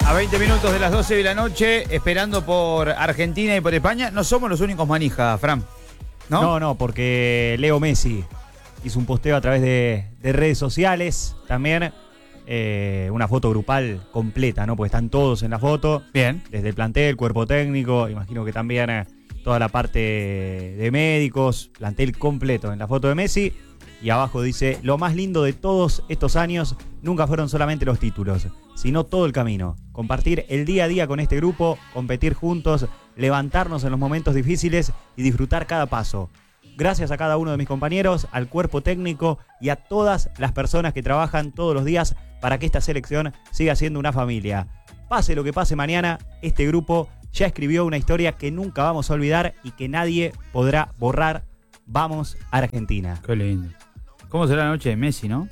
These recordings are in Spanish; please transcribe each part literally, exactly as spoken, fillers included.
A veinte minutos de las doce de la noche, esperando por Argentina y por España. No somos los únicos manijas, Fran, ¿no? No, no, porque Leo Messi hizo un posteo a través de, de redes sociales. También eh, una foto grupal completa, ¿no? Porque están todos en la foto. Bien. Desde el plantel, cuerpo técnico, imagino que también eh, toda la parte de médicos, plantel completo en la foto de Messi. Y abajo dice, lo más lindo de todos estos años nunca fueron solamente los títulos, sino todo el camino. Compartir el día a día con este grupo, competir juntos, levantarnos en los momentos difíciles y disfrutar cada paso. Gracias a cada uno de mis compañeros, al cuerpo técnico y a todas las personas que trabajan todos los días para que esta selección siga siendo una familia. Pase lo que pase mañana, este grupo ya escribió una historia que nunca vamos a olvidar y que nadie podrá borrar. Vamos a Argentina. Qué lindo. ¿Cómo será la noche de Messi, no?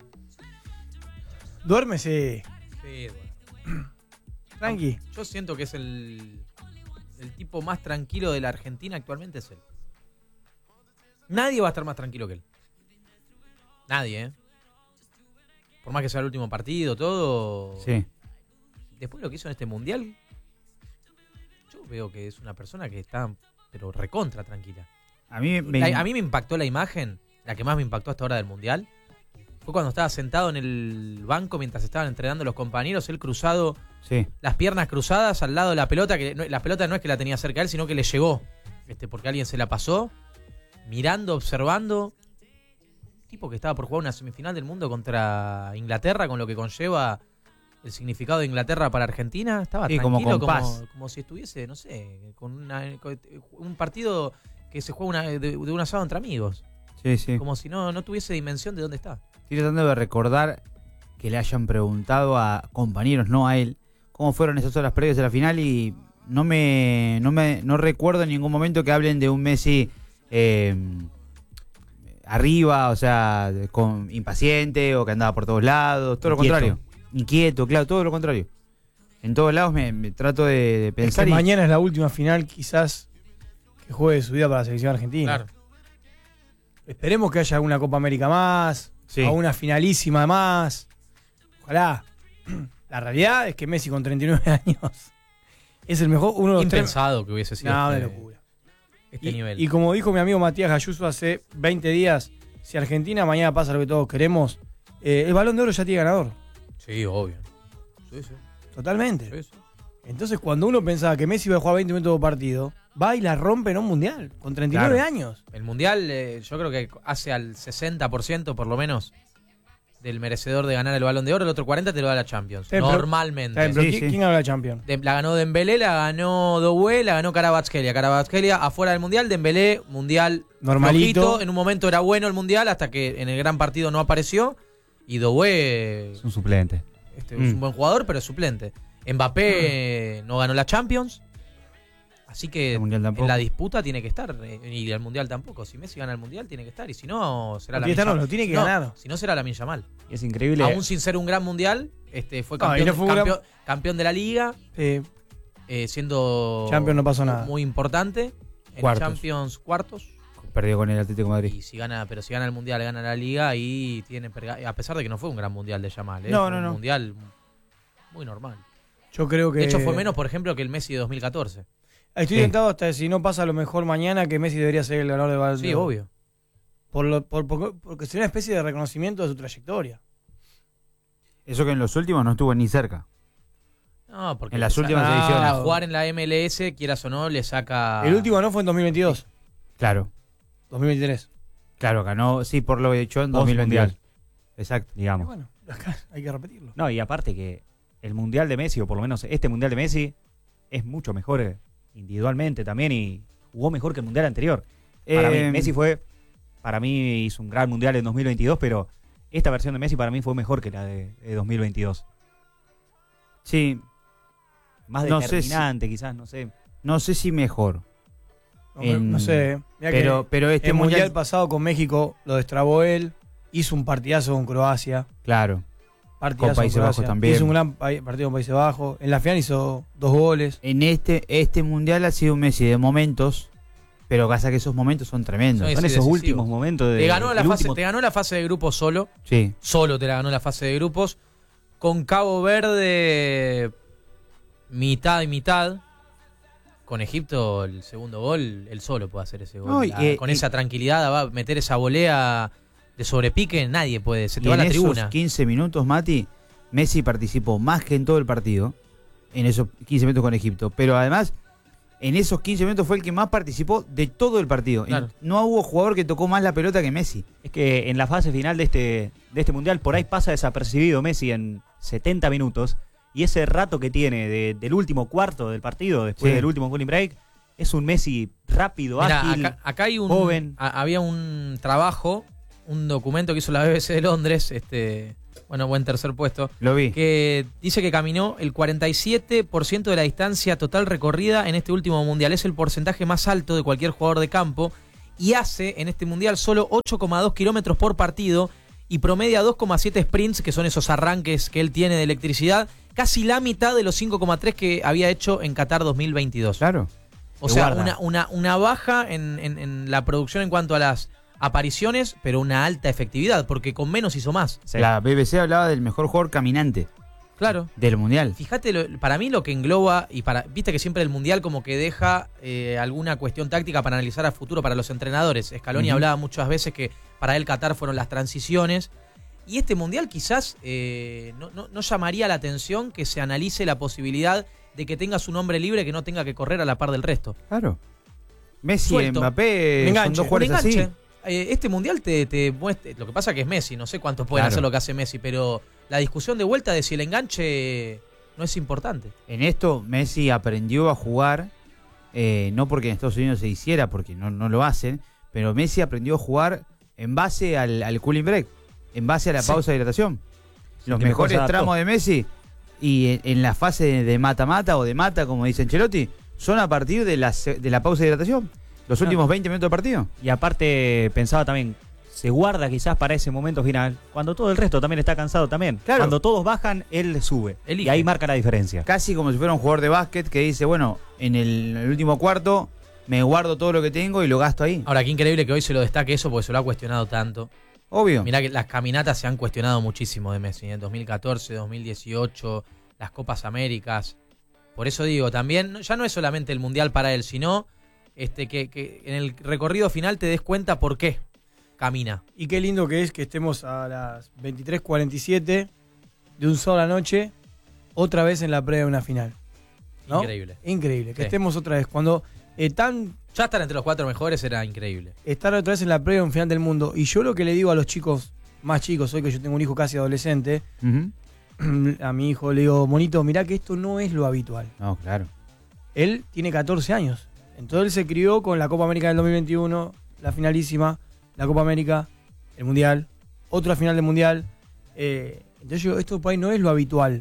Duerme, sí. Sí, bueno. Tranqui. Yo siento que es el, el tipo más tranquilo de la Argentina actualmente, es él. Nadie va a estar más tranquilo que él. Nadie, ¿eh? Por más que sea el último partido, todo. Sí. Después de lo que hizo en este mundial, yo veo que es una persona que está, pero recontra tranquila. A mí me, La, a mí me impactó la imagen, la que más me impactó hasta ahora del mundial, fue cuando estaba sentado en el banco mientras estaban entrenando los compañeros, él cruzado, sí. las piernas cruzadas al lado de la pelota, que no, la pelota no es que la tenía cerca de él, sino que le llegó, este, porque alguien se la pasó, mirando, observando, tipo que estaba por jugar una semifinal del mundo contra Inglaterra, con lo que conlleva el significado de Inglaterra para Argentina, estaba Sí, tranquilo, como con como, paz. como si estuviese, no sé, con, una, con un partido que se juega una, de, de un asado entre amigos. Sí, sí. Como si no, no tuviese dimensión de dónde está. Estoy tratando de recordar que le hayan preguntado a compañeros, no a él, cómo fueron esas horas previas a la final y no me, no me, no recuerdo en ningún momento que hablen de un Messi eh, arriba, o sea, con impaciente o que andaba por todos lados, todo Inquieto. lo contrario. Inquieto, claro, todo lo contrario. En todos lados me, me trato de, de Es pensar. que y- mañana es la última final, quizás, que juegue su vida para la selección argentina. Claro. Esperemos que haya alguna Copa América más, Sí. o una finalísima más. Ojalá. La realidad es que Messi con treinta y nueve años es el mejor, uno de los tres. Impensado que hubiese sido No, una este, locura. este Y, nivel. y como dijo mi amigo Matías Gayuso hace veinte días, si Argentina mañana pasa lo que todos queremos, eh, el Balón de Oro ya tiene ganador. Sí, obvio. Sí, sí. Totalmente. Sí, sí. Entonces, cuando uno pensaba que Messi iba a jugar veinte minutos por partido, va y la rompe en un mundial, con treinta y nueve Claro. años. El mundial, eh, yo creo que hace al sesenta por ciento por lo menos del merecedor de ganar el Balón de Oro, el otro cuarenta por ciento te lo da la Champions. Sí, pero- Normalmente. Está bien, pero Sí, ¿quién, sí. quién habla de Champions? De- la ganó Dembélé, la ganó Doué, la ganó Kvaratskhelia. Kvaratskhelia afuera del mundial, Dembélé, mundial Normalito. flojito. En un momento era bueno el mundial hasta que en el gran partido no apareció. Y Doué Es un suplente. este, Mm. es un buen jugador, pero es suplente. Mbappé no ganó la Champions. Así que El Mundial tampoco. en la disputa tiene que estar. eh, Y el mundial tampoco. Si Messi gana el mundial, tiene que estar. Y si no, será No la tiene que estar, no, Yamal. lo tiene que No, ganar. Si no, será la Yamal. Y es increíble. Aún sin ser un gran mundial, este fue No, y campeón, no fue un gran- campeón, campeón de la liga. Eh, eh, siendo Champions no pasó nada. muy importante en Cuartos. Champions cuartos Perdió con el Atlético de Madrid. y si gana pero si gana el mundial gana la liga y tiene perga- a pesar de que no fue un gran mundial de Yamal, ¿eh? No, Fue no, un no. mundial muy normal. yo creo que. De hecho fue menos por ejemplo que el Messi de dos mil catorce. Estoy Sí. tentado hasta de si no pasa lo mejor mañana que Messi debería ser el ganador de Balón Sí, de Oro. obvio. Por lo, por, por- porque sería una especie de reconocimiento de su trayectoria. Eso que en los últimos no estuvo ni cerca. No, porque En las a- últimas a- ediciones. a jugar en la M L S, quieras o no, le saca El último no fue en dos mil veintidós, Claro, dos mil veintitrés. claro, ganó, sí, por lo hecho en Post dos mil veintidós. mundial. Exacto. Y Digamos. bueno, acá hay que repetirlo. No, y aparte que el mundial de Messi, o por lo menos este mundial de Messi, es mucho mejor eh, individualmente también y jugó mejor que el mundial anterior. Para Eh, mí, Messi fue, para mí hizo un gran mundial en dos mil veintidós, pero esta versión de Messi para mí fue mejor que la de, de dos mil veintidós. Sí, Más No sé determinante, quizás, no sé. no sé si mejor, No, En- no sé. Mirá que pero, pero este el mundial, mundial, pasado con México lo destrabó él. Hizo un partidazo con Croacia. claro, Partidazo Con Países con Bajos Croacia. también. Hizo un gran pa- partido con Países Bajos. En la final hizo dos goles. en este, este mundial ha sido un Messi de momentos, pero pasa que esos momentos son tremendos. Sí, Son sí, esos decisivo. últimos momentos de. te ganó la el fase, último- te ganó la fase de grupos solo. Sí, Solo te la ganó la fase de grupos. Con Cabo Verde mitad y mitad. Con Egipto, el segundo gol, él solo puede hacer ese gol. No, y, Ah, eh, con y- esa tranquilidad va a meter esa volea de sobrepique, nadie puede. Se te Y va en a la esos tribuna. quince minutos, Mati, Messi participó más que en todo el partido, en esos quince minutos con Egipto. Pero además, en esos quince minutos fue el que más participó de todo el partido. Claro. En- no hubo jugador que tocó más la pelota que Messi. Es que en la fase final de este, de este mundial, por ahí pasa desapercibido Messi en setenta minutos. Y ese rato que tiene de- del último cuarto del partido, después Sí. del último cooling break, es un Messi rápido, Mirá, ágil. acá, acá hay un, joven. a- había un trabajo, un documento que hizo la B B C de Londres, este, bueno, buen tercer puesto, Lo vi. que dice que caminó el cuarenta y siete por ciento de la distancia total recorrida en este último mundial. Es el porcentaje más alto de cualquier jugador de campo y hace en este mundial solo ocho coma dos kilómetros por partido y promedia dos coma siete sprints, que son esos arranques que él tiene de electricidad, casi la mitad de los cinco coma tres que había hecho en Qatar dos mil veintidós. Claro. O Se sea, guarda. una, una, una baja en, en- en la producción en cuanto a las apariciones, pero una alta efectividad, porque con menos hizo más. Sí. La B B C hablaba del mejor jugador caminante Claro. del Mundial. Fíjate, lo- para mí lo que engloba, y para viste que siempre el Mundial como que deja eh, alguna cuestión táctica para analizar a futuro para los entrenadores. Scaloni Ujú. hablaba muchas veces que para él Qatar fueron las transiciones. Y este Mundial quizás eh, no, no- no llamaría la atención que se analice la posibilidad de que tengas un hombre libre que no tenga que correr a la par del resto. Claro. Messi y Suelto. Mbappé Un son enganche, dos Un jugadores así. enganche. Eh, este mundial te, te muestra. Lo que pasa que es Messi, no sé cuántos pueden Claro. hacer lo que hace Messi, pero la discusión de vuelta de si el enganche no es importante. En esto Messi aprendió a jugar, eh, no porque en Estados Unidos se hiciera, porque no, no lo hacen, pero Messi aprendió a jugar en base al, al cooling break, en base a la Sí. pausa de hidratación. Los que mejor mejores se adaptó. tramos de Messi y en, en la fase de- de mata-mata o de mata, como dice Ancelotti, son a partir de la, se- de la pausa de hidratación. Los Claro. últimos veinte minutos del partido. Y aparte pensaba también, se guarda quizás para ese momento final, cuando todo el resto también está cansado también. Claro. Cuando todos bajan, él sube. Elige. Y ahí marca la diferencia. Casi como si fuera un jugador de básquet que dice, bueno, en el, en el último cuarto me guardo todo lo que tengo y lo gasto ahí. Ahora, qué increíble que hoy se lo destaque eso porque se lo ha cuestionado tanto. Obvio. Mirá que las caminatas se han cuestionado muchísimo de Messi, en dos mil catorce, dos mil dieciocho, las Copas Américas. Por eso digo, también no- ya no es solamente el Mundial para él, sino este que, que en el recorrido final te des cuenta por qué camina. Y qué lindo que es que estemos a las veintitrés cuarenta y siete de un sábado a la noche, otra vez en la previa de una final. ¿no? Increíble. Increíble. Que Sí. estemos otra vez. Cuando eh, tan Ya estar entre los cuatro mejores era increíble. estar otra vez en la previa de un final del mundo. Y yo lo que le digo a los chicos más chicos, hoy que yo tengo un hijo casi adolescente, Ujú. a mi hijo le digo, monito, mirá que esto no es lo habitual. No, claro. Él tiene catorce años. Entonces él se crió con la Copa América del dos mil veintiuno, la finalísima, la Copa América, el Mundial, otra final del Mundial. Eh, entonces yo digo, esto por ahí no es lo habitual.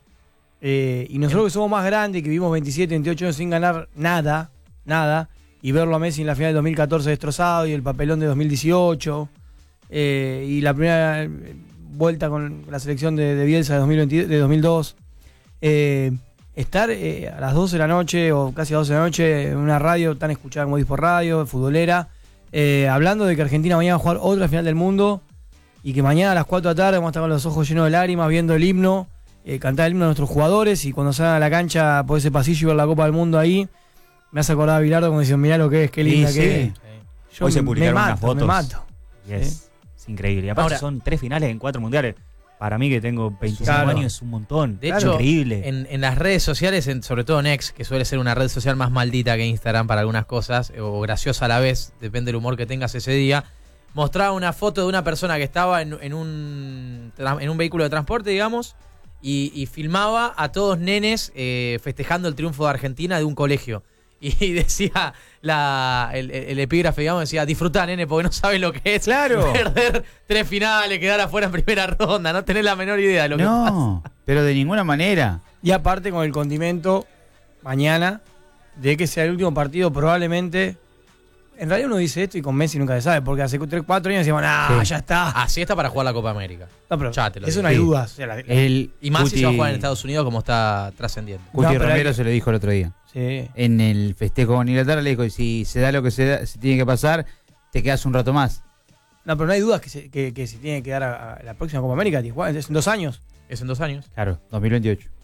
Eh, y nosotros que somos más grandes, que vivimos veintisiete, veintiocho años sin ganar nada, nada, y verlo a Messi en la final del dos mil catorce destrozado y el papelón de dos mil dieciocho, eh, y la primera eh, vuelta con la selección de, de Bielsa de, dos mil veinte, de dos mil dos, eh, estar eh, a las doce de la noche o casi a las doce de la noche en una radio tan escuchada como Dispo Radio, futbolera, eh, hablando de que Argentina mañana va a jugar otra final del mundo y que mañana a las cuatro de la tarde vamos a estar con los ojos llenos de lágrimas viendo el himno, eh, cantar el himno de nuestros jugadores y cuando salgan a la cancha por ese pasillo y ver la Copa del Mundo ahí, me hace acordar a Bilardo como diciendo, mirá lo que es, qué linda Sí, que sí. es. Yo Hoy se me- publicaron me unas mato, fotos. me mato. Y es, es increíble. Y aparte Ahora- son tres finales en cuatro mundiales. Para mí que tengo veinticinco Claro. años es un montón. De Claro, hecho, increíble. En, en las redes sociales, en- sobre todo en X, que suele ser una red social más maldita que Instagram para algunas cosas, o graciosa a la vez, depende del humor que tengas ese día, mostraba una foto de una persona que estaba en, en un, tra- en un vehículo de transporte, digamos, y, y filmaba a todos nenes eh, festejando el triunfo de Argentina de un colegio. Y decía, la, el, el epígrafe, digamos, decía, disfrutá, nene, porque no sabes lo que es Claro. perder tres finales, quedar afuera en primera ronda, no tenés la menor idea de lo que pasa. No, pero de ninguna manera. Y aparte con el condimento mañana de que sea el último partido probablemente. En realidad uno dice esto y con Messi nunca se sabe, porque hace tres cuatro años decíamos, ah, Sí. ya está. Así está para jugar la Copa América. No, pero Ya te lo eso digo. no hay Sí. dudas. O sea, la- la- El Y más si Cuti- se va a jugar en Estados Unidos como está trascendiendo. Cuti No, pero Romero hay que- se lo dijo el otro día. sí. En el festejo con Inglaterra le dijo, si se da lo que se, da- se tiene que pasar, te quedas un rato más. No, pero no hay dudas que se, que, que se tiene que dar a, a la próxima Copa América, Tijuana, es en dos años. Es en dos años. Claro, dos mil veintiocho.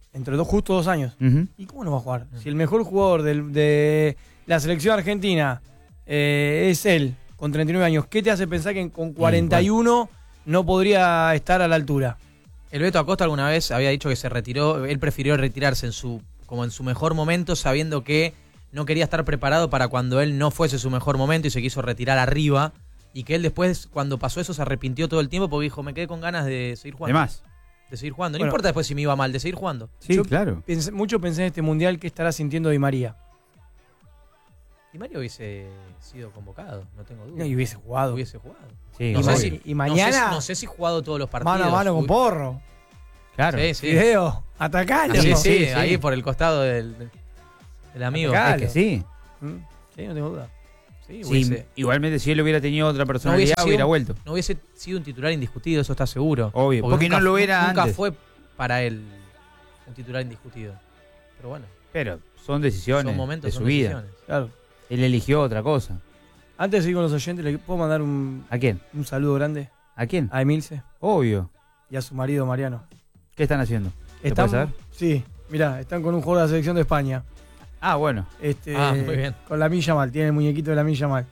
entre dos, justo dos años. Ujú. ¿Y cómo no va a jugar? Si el mejor jugador del- de la selección argentina eh, es él, con treinta y nueve años, ¿qué te hace pensar que con cuarenta y uno no podría estar a la altura? El Beto Acosta alguna vez había dicho que se retiró, él prefirió retirarse en su como en su mejor momento, sabiendo que no quería estar preparado para cuando él no fuese su mejor momento y se quiso retirar arriba, y que él después, cuando pasó eso, se arrepintió todo el tiempo porque dijo, me quedé con ganas de seguir jugando. Además, De seguir jugando. No Bueno. importa después si me iba mal, de seguir jugando. sí, Yo claro. Pensé- mucho pensé en este mundial, ¿qué estará sintiendo Di María? Di María hubiese sido convocado, no tengo duda. Y hubiese jugado. Hubiese jugado. Sí, No y, sé ma- si- y mañana, No sé, no sé si jugado todos los partidos. mano a mano con Uy, Porro. claro. Sí, sí. Video, atacalo. Sí, sí, Sí, sí. ahí por el costado del, del- del amigo. Atacalo. Es que sí. Mm, Sí, no tengo duda. Sí, Sí, hubiese- igualmente si él hubiera tenido otra personalidad sido- hubiera vuelto. no hubiese sido un titular indiscutido, eso está seguro. Obvio, porque no lo era nunca antes. fue para él un titular indiscutido. Pero bueno, Pero son decisiones son momentos, de son su vida. decisiones. Claro. Él eligió otra cosa. Antes de seguir con los oyentes, ¿le puedo mandar un, ¿A quién? un saludo grande ¿A quién? a Emilce Obvio. y a su marido Mariano? ¿Qué están haciendo? ¿Se Están, puede saber? sí, mirá, están con un jugador de la selección de España. Ah, bueno. Este, Ah, muy bien. Con la Milla Mal, tiene el muñequito de la Milla Mal.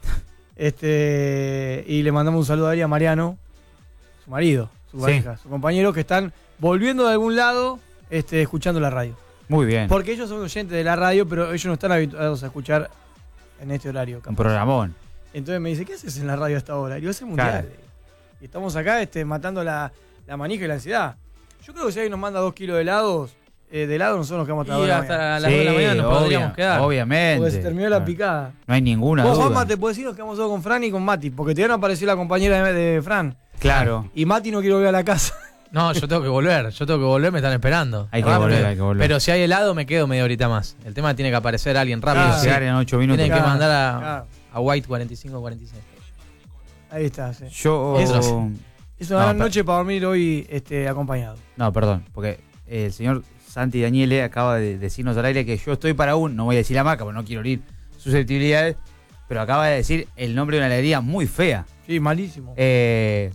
Este, y le mandamos un saludo ahí a Mariano, su marido, su Sí. pareja, su compañero, que están volviendo de algún lado, este, escuchando la radio. Muy bien. Porque ellos son oyentes de la radio, pero ellos no están habituados a escuchar en este horario. Un capaz. programón. Entonces me dice, ¿qué haces en la radio hasta ahora? Y yo, hace mundial. Claro. Y estamos acá este, matando la, la manija y la ansiedad. Yo creo que si alguien nos manda dos kilos de helados, eh, de helado nosotros nos quedamos hasta Y ahora. hasta las dos de la mañana nos obvia- podríamos quedar. Obviamente. Porque se terminó la No- picada. No hay ninguna Vos, duda. Juanma, te puedes decir, nos quedamos solo con Fran y con Mati, porque te van a aparecer la compañera de, de Fran. Claro. Y Mati no quiere volver a la casa. No, yo tengo que volver, yo tengo que volver, me están esperando. Hay que Rápido. volver, hay que volver. Pero si hay helado me quedo media horita más. El tema tiene que aparecer alguien rápido. Claro. sí. Llegar en ocho minutos. Tienen que Claro, mandar a, claro. a White cuarenta y cinco cuarenta y seis. Ahí está, sí. Yo. Eso. Es una No, gran pero- noche para dormir hoy este, acompañado. No, perdón. Porque el señor Santi Daniele acaba de decirnos al aire que yo estoy para un. No voy a decir la marca porque no quiero herir susceptibilidades. Pero acaba de decir el nombre de una heladería muy fea. Sí, malísimo. Eh,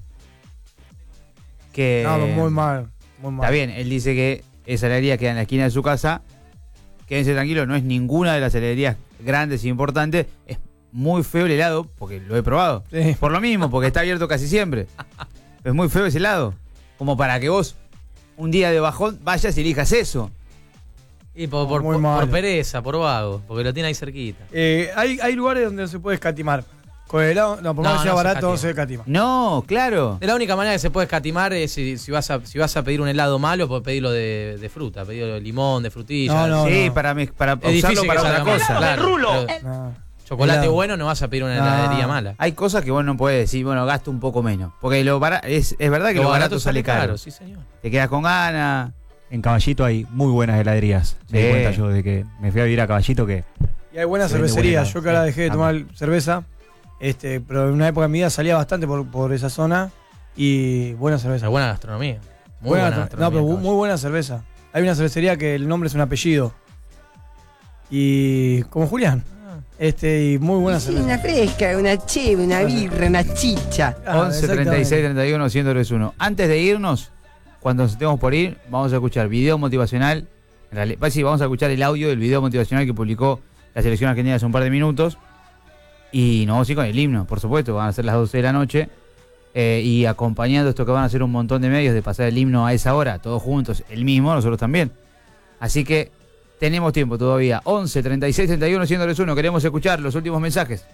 que. no, muy mal. Muy mal. Está bien, él dice que esa heladería queda en la esquina de su casa. Quédense tranquilos, no es ninguna de las heladerías grandes e importantes. Es muy feo el helado, porque lo he probado. Sí. Por lo mismo, porque está abierto casi siempre. Es muy feo ese helado. Como para que vos, un día de bajón, vayas y elijas eso. Y por, No, por, muy por- malo. por pereza, por vago, porque lo tiene ahí cerquita. Eh, hay, hay lugares donde no se puede escatimar. Con el helado, no, por No, más que sea no se barato, no escatima. se escatima. No, claro. De la única manera que se puede escatimar es si, si vas, a, si vas a pedir un helado malo, pues pedirlo de, de fruta, pedirlo de limón, de frutilla. No, no, sí, no. para, mez- para Es usarlo difícil para que otra salga mal, cosa. claro, pero No. chocolate Helado. bueno no vas a pedir una No. heladería mala. Hay cosas que vos no podés decir, bueno, gasto un poco menos. Porque lo bara- es, es verdad que lo, barato, sale caro. sí señor. Te quedas con ganas. En Caballito hay muy buenas heladerías. Me Sí. di cuenta yo de que me fui a vivir a Caballito que Y hay buenas Se vende cervecerías. buena, Yo que ahora sí. dejé de tomar cerveza, este, pero en una época de mi vida salía bastante por, por esa zona y buena cerveza. Esa buena gastronomía. Muy Buena buena, tra- gastronomía. no, pero caballo. muy buena cerveza. Hay una cervecería que el nombre es un apellido. Y como Julián. Este, y muy buena Sí, cerveza. una fresca, una cheve, una birra, una chicha. Ah, once, treinta y seis, exactamente. treinta y uno, ciento tres uno. Antes de irnos, cuando nos estemos por ir, vamos a escuchar video motivacional. En realidad, pues sí, vamos a escuchar el audio del video motivacional que publicó la selección argentina hace un par de minutos. Y nos vamos a ir con el himno, por supuesto. Van a ser las doce de la noche. Eh, y acompañando esto que van a ser un montón de medios de pasar el himno a esa hora, todos juntos, el mismo, nosotros también. Así que tenemos tiempo todavía. once, treinta y seis, treinta y uno, ciento tres uno. Queremos escuchar los últimos mensajes.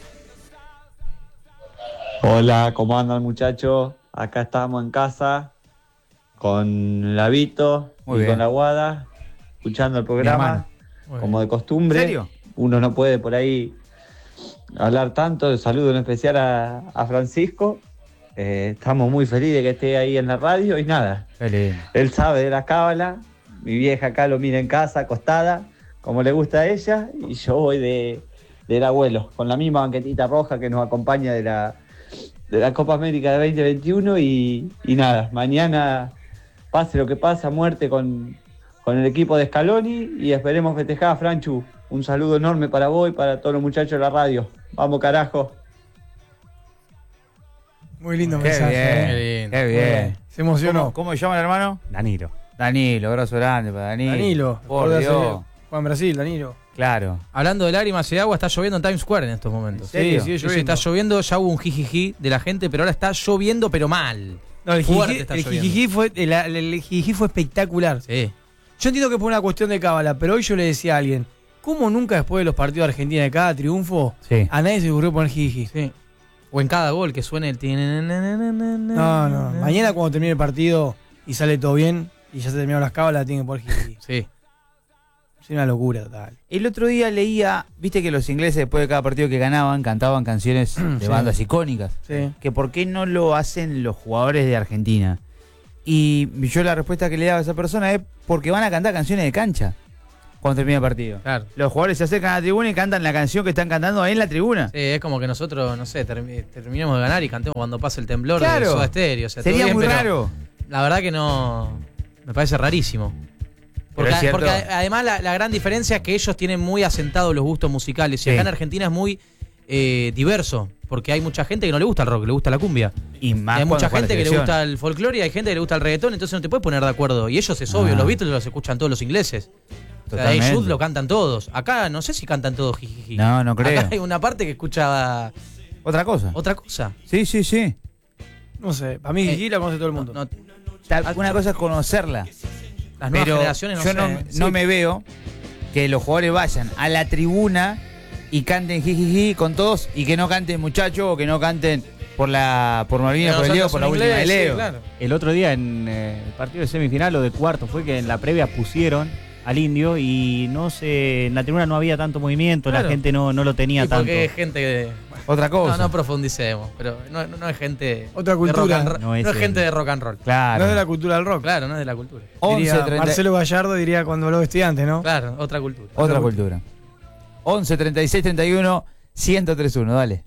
Hola, ¿cómo andan muchachos? Acá estamos en casa con Lavito Muy y bien. con la Guada, escuchando el Mi programa, hermano. Muy como de ¿En costumbre. serio? Uno no puede por ahí hablar tanto. Saludo en especial a, a Francisco. Eh, estamos muy felices de que esté ahí en la radio y nada. Qué lindo. Él sabe de la cábala. Mi vieja acá lo mira en casa, acostada, como le gusta a ella. Y yo voy de, del abuelo, con la misma banquetita roja que nos acompaña de la, de la Copa América de veinte veintiuno. Y, y nada, mañana, pase lo que pase, a muerte con, con el equipo de Scaloni. Y esperemos festejar, Franchu. Un saludo enorme para vos y para todos los muchachos de la radio. Vamos, carajo. Muy lindo Qué mensaje. bien. ¿eh? Qué lindo. Qué bien. Se emocionó. ¿Cómo, cómo se llama el hermano? Danilo. Danilo, abrazo grande para Danilo. Danilo. Por Por Dios. Juan Brasil, Danilo. Claro. Hablando de lágrimas y de agua, está lloviendo en Times Square en estos momentos. ¿En serio? Sí, sigue Sí, sí, lloviendo. está lloviendo, ya hubo un jijiji de la gente, pero ahora está lloviendo, pero mal. No, el Fuerte jijiji, está el lloviendo. jijiji fue, el, el- el jijiji fue espectacular. Sí. Yo entiendo que fue una cuestión de cábala, pero hoy yo le decía a alguien, ¿cómo nunca después de los partidos de Argentina de cada triunfo, Sí. a nadie se le ocurrió poner jijiji? Sí. O en cada gol que suene el... No, no. Mañana cuando termine el partido y sale todo bien y ya se terminaron las cábalas, tienen que poner jijiji. Sí. Es una locura total. El otro día leía, viste que los ingleses después de cada partido que ganaban cantaban canciones de Sí. bandas icónicas. Sí. Que por qué no lo hacen los jugadores de Argentina. Y yo la respuesta que le daba a esa persona es porque van a cantar canciones de cancha cuando termine el partido. Claro. Los jugadores se acercan a la tribuna y cantan la canción que están cantando ahí en la tribuna. Sí, es como que nosotros, no sé, termi- terminemos de ganar y cantemos cuando pase el temblor Claro. de Soda Stereo. O sea, todo Sería bien, muy pero raro. La verdad que no... Me parece rarísimo. Pero Porque, es cierto. porque a- además la, la gran diferencia es que ellos tienen muy asentados los gustos musicales. Sí. Y acá en Argentina es muy eh, diverso. Porque hay mucha gente que no le gusta el rock, le gusta la cumbia. Y más Y hay mucha cuando juega la gente que le selección. gusta el folclore y hay gente que le gusta el reggaetón, entonces no te puedes poner de acuerdo. Y ellos es obvio, Ah. los Beatles los escuchan todos los ingleses. O sea, Totalmente. Hey Jude lo cantan todos. Acá no sé si cantan todos jijiji. No, no creo. Acá hay una parte que escucha Otra cosa. otra cosa. Sí, sí, sí. No sé, para mí Eh, jijiji la conoce todo el mundo. No, no, Tal- una cosa es conocerla. las nuevas Pero generaciones no yo sé. no, no Sí. me veo que los jugadores vayan a la tribuna y canten jijiji con todos y que no canten muchachos o que no canten por la por Malvinas, Pero por el Leo, nosotros por la en última de inglés, sí, Leo. claro. El otro día en eh, el partido de semifinal o de cuarto fue que en la previa pusieron al indio y no sé, en la tribuna no había tanto movimiento, Claro. la gente no, no lo tenía Sí, tanto. porque es gente de... Otra cosa. No, no profundicemos, pero no, no- no es gente Otra de cultura. rock and roll. No No es es, el- gente de rock and roll. Claro. No es de la cultura del rock. Claro, no es de la cultura. Diría once, treinta Marcelo Gallardo diría cuando habló de estudiantes, ¿no? Claro, otra cultura. Otra cultura. once, treinta y seis, treinta y uno, ciento tres uno, dale.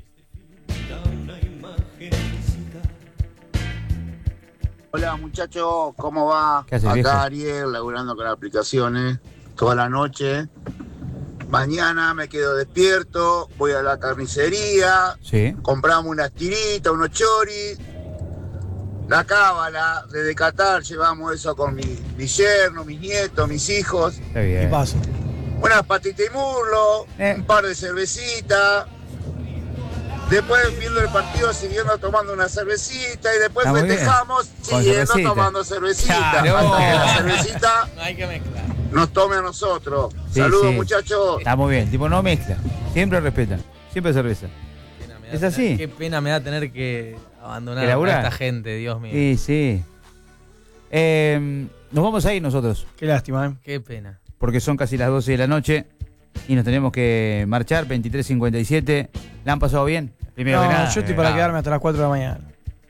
Hola muchachos, ¿cómo va? ¿Qué haces, Acá viejo? Ariel, laburando con aplicaciones toda la noche. Mañana me quedo despierto, voy a la carnicería, Sí. compramos unas tiritas, unos choris. La cábala, desde Qatar llevamos eso con mi, mi yerno, mis nietos, mis hijos. Está Y bien. paso. Unas patitas y muslo, Eh. un par de cervecitas. Después viendo el partido siguiendo tomando una cervecita y después Está muy bien. festejamos Con siguiendo cervecita. tomando cervecita. Claro. Hasta que la cervecita No hay que mezclar. nos tome a nosotros. Sí, Saludos sí. muchachos. Está muy bien. Tipo, no mezcla. Siempre respeta. Siempre cerveza. Pena me da ¿Es tener- así? Qué pena me da tener que abandonar ¿Que a laburar? esta gente, Dios mío. Sí, sí. Eh, nos vamos a ir nosotros. Qué lástima, ¿eh? Qué pena. Porque son casi las doce de la noche y nos tenemos que marchar, veintitrés cincuenta y siete. ¿La han pasado bien? Primero No, que nada. yo estoy para Ah. quedarme hasta las cuatro de la mañana.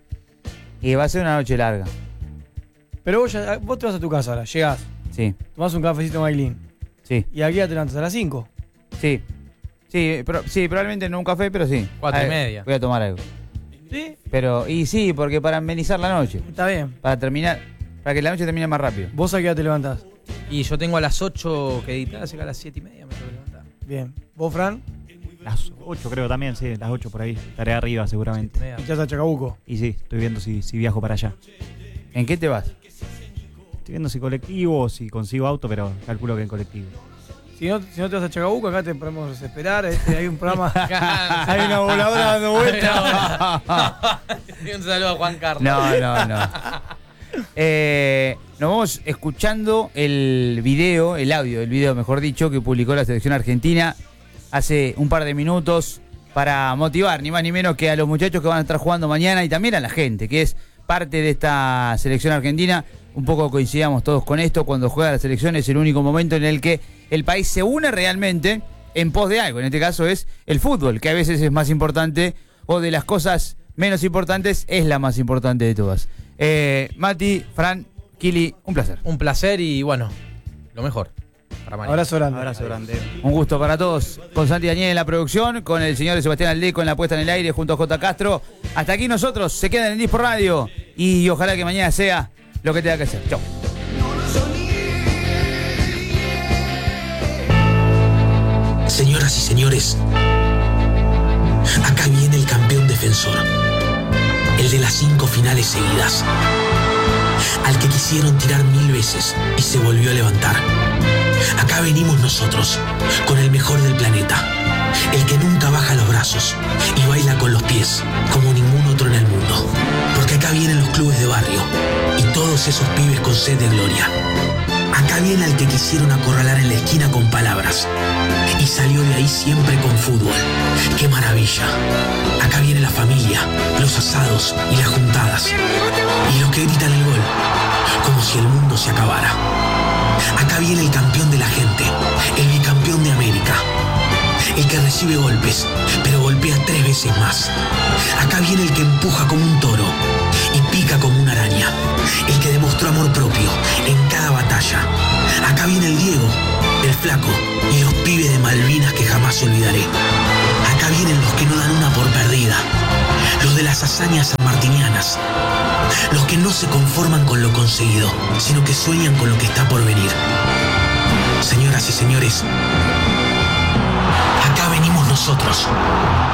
Y va a ser una noche larga. Pero vos, ya, vos te vas a tu casa ahora, llegás, Sí, tomás un cafecito Mailín sí, y aquí ya te levantas a las cinco. sí. Sí, pero, sí, probablemente no un café, pero sí. Cuatro y A ver, media. Voy a tomar algo. ¿Sí? Pero, y sí, porque para amenizar la noche. Está bien. Para terminar, para que la noche termine más rápido. ¿Vos a qué hora te levantás? Y yo tengo a las ocho que editar, así que a las siete y media me tengo que levantar. Bien. ¿Vos, Fran? Las ocho creo también, sí, las ocho por ahí. Estaré arriba seguramente. Media. Y te vas a Chacabuco. Y sí, estoy viendo si, si viajo para allá. ¿En qué te vas? Estoy viendo si colectivo o si consigo auto, pero calculo que en colectivo. Si no, si no te vas a Chacabuco, acá te podemos esperar. Este, hay un programa. Hay una voladora dando vueltas. Y un saludo a Juan Carlos. No, no, no. Eh, nos vamos escuchando el video, el audio, el video mejor dicho, que publicó la selección argentina hace un par de minutos para motivar, ni más ni menos que a los muchachos que van a estar jugando mañana y también a la gente, que es parte de esta selección argentina. Un poco coincidamos todos con esto, cuando juega la selección es el único momento en el que el país se une realmente en pos de algo. En este caso es el fútbol, que a veces es más importante, o de las cosas menos importantes es la más importante de todas. Eh, Mati, Fran, Kili, un placer. Un placer y bueno, lo mejor para mañana. Abrazo grande. Abrazo grande. Un gusto para todos. Con Santi Daniel en la producción, con el señor Sebastián Aldeco en la puesta en el aire, junto a J. Castro. Hasta aquí nosotros, se quedan en Dispo Radio y ojalá que mañana sea lo que tenga que ser. Chau. Señoras y señores, acá viene el campeón defensor, el de las cinco finales seguidas, al que quisieron tirar mil veces y se volvió a levantar. Acá venimos nosotros, con el mejor del planeta, el que nunca baja los brazos y baila con los pies como ningún otro en el mundo. Porque acá vienen los clubes de barrio y todos esos pibes con sed de gloria. Acá viene al que quisieron acorralar en la esquina con palabras y salió de ahí siempre con fútbol. ¡Qué maravilla! Acá viene la familia, los asados y las juntadas y los que gritan el gol como si el mundo se acabara. Acá viene el campeón de la gente, el bicampeón de América, el que recibe golpes, pero golpea tres veces más. Acá viene el que empuja como un toro y pica como una araña, el que demostró amor propio en cada batalla. Acá viene el Diego, el Flaco y los pibes de Malvinas que jamás olvidaré. Acá vienen los que no dan una por perdida, los de las hazañas sanmartinianas, los que no se conforman con lo conseguido, sino que sueñan con lo que está por venir. Señoras y señores, acá venimos nosotros.